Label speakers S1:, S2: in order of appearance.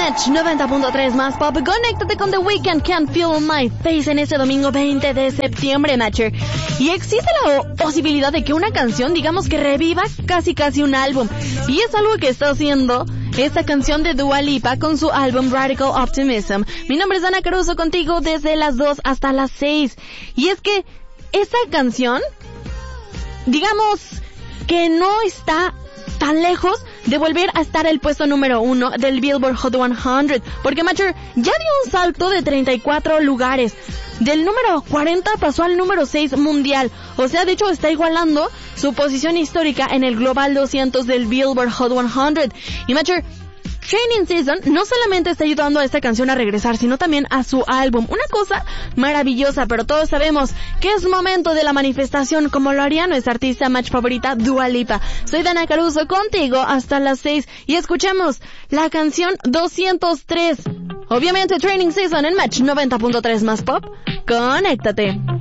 S1: Match 90.3 más pop. Conéctate con The Weeknd, Can't Feel My Face en este domingo 20 de septiembre, Matcher. Y existe la posibilidad de que una canción, digamos que reviva casi un álbum. Y es algo que está haciendo esta canción de Dua Lipa con su álbum Radical Optimism. Mi nombre es Ana Caruso, contigo desde las 2 hasta las 6. Y es que esta canción, digamos que no está tan lejos de volver a estar el puesto número 1 del Billboard Hot 100, porque Matcher ya dio un salto de 34 lugares. Del número 40 pasó al número 6 mundial. O sea, de hecho está igualando su posición histórica en el Global 200 del Billboard Hot 100. Y Matcher, Training Season no solamente está ayudando a esta canción a regresar, sino también a su álbum. Una cosa maravillosa, pero todos sabemos que es momento de la manifestación, como lo haría nuestra artista match favorita, Dua Lipa. Soy Dana Caruso, contigo hasta las 6, y escuchemos la canción 203. Obviamente Training Season en Match 90.3 más pop. Conéctate.